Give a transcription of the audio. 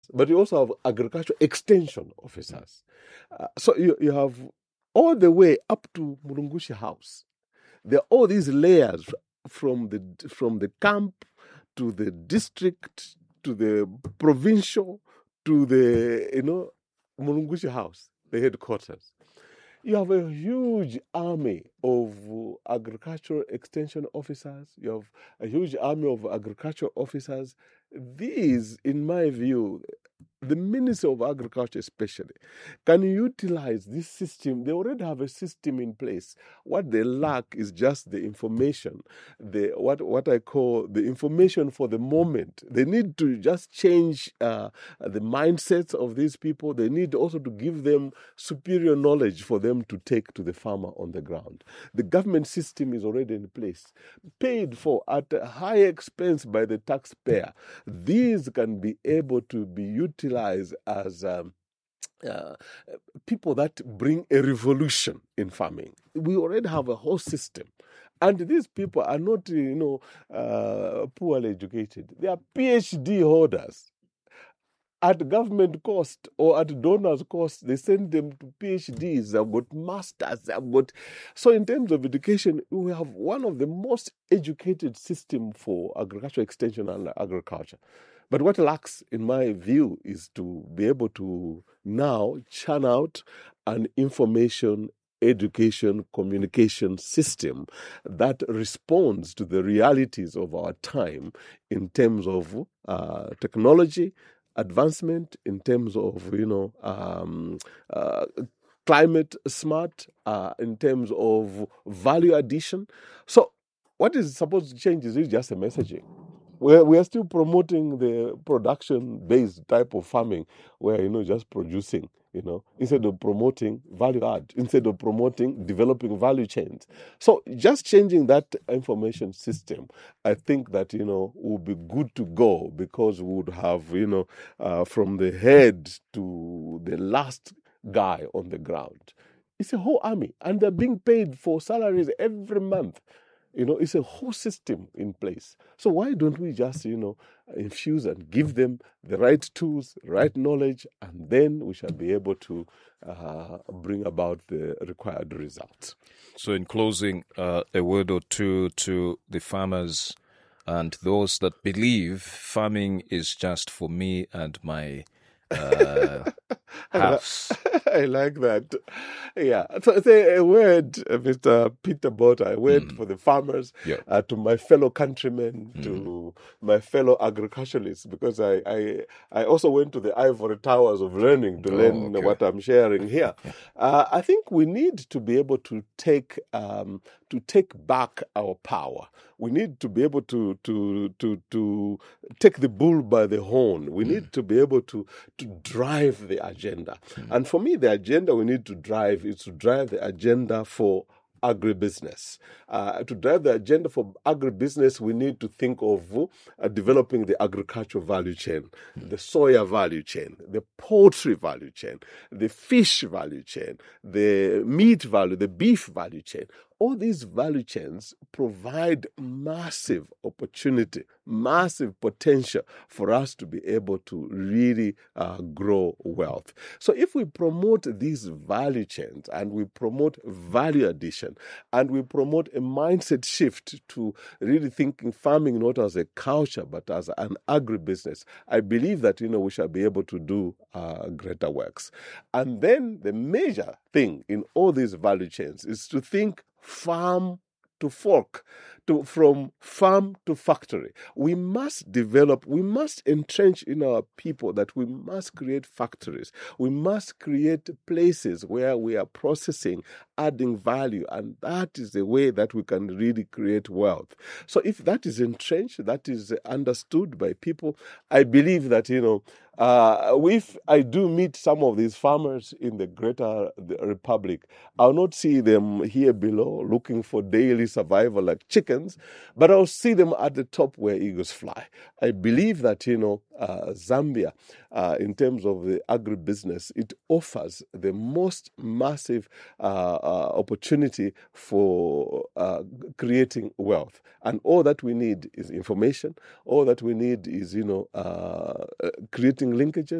but you also have agricultural extension officers. So you have all the way up to Murungushi House. There are all these layers from the camp to the district to the provincial to the Murungushi House, the headquarters. You have a huge army of agricultural extension officers. You have a huge army of agricultural officers. These, in my view, the Ministry of Agriculture especially, can utilize this system. They already have a system in place. What they lack is just the information, what I call the information for the moment. They need to just change the mindsets of these people. They need also to give them superior knowledge for them to take to the farmer on the ground. The government system is already in place, paid for at a high expense by the taxpayer. These can be able to be utilized as people that bring a revolution in farming. We already have a whole system. And these people are not, poorly educated. They are PhD holders. At government cost or at donors' cost, they send them to PhDs. They've got masters. So in terms of education, we have one of the most educated system for agricultural extension and agriculture. But what lacks, in my view, is to be able to now churn out an information, education, communication system that responds to the realities of our time in terms of technology, advancement, in terms of climate smart, in terms of value addition. So what is supposed to change is really just a messaging. We are still promoting the production-based type of farming where, just producing, instead of promoting value add, instead of promoting developing value chains. So just changing that information system, I think that, would be good to go, because we would have, from the head to the last guy on the ground. It's a whole army, and they're being paid for salaries every month. It's a whole system in place. So why don't we just, infuse and give them the right tools, right knowledge, and then we shall be able to bring about the required results. So in closing, a word or two to the farmers and those that believe farming is just for me and my house. I like that. Yeah. So say a word, Mr. Peter Botha, a word for the farmers, to my fellow countrymen, to my fellow agriculturalists, because I also went to the ivory towers of learning to learn what I'm sharing here. I think we need to be able to take back our power. We need to be able to take the bull by the horn. We need to be able to drive the agenda. And for me, the agenda we need to drive is to drive the agenda for agribusiness. To drive the agenda for agribusiness, we need to think of developing the agricultural value chain, the soya value chain, the poultry value chain, the fish value chain, the meat value, the beef value chain. All these value chains provide massive opportunity, massive potential for us to be able to really grow wealth. So if we promote these value chains and we promote value addition and we promote a mindset shift to really thinking farming not as a culture but as an agribusiness, I believe that we shall be able to do greater works. And then the major thing in all these value chains is to think farm to fork, from farm to factory. We must entrench in our people that we must create factories. We must create places where we are processing, adding value, and that is the way that we can really create wealth. So if that is entrenched, that is understood by people, I believe that, if I do meet some of these farmers in the Republic, I'll not see them here below looking for daily survival like chicken chickens, but I'll see them at the top where eagles fly. I believe that, Zambia, in terms of the agribusiness, it offers the most massive opportunity for creating wealth. And all that we need is information. All that we need is, creating linkages.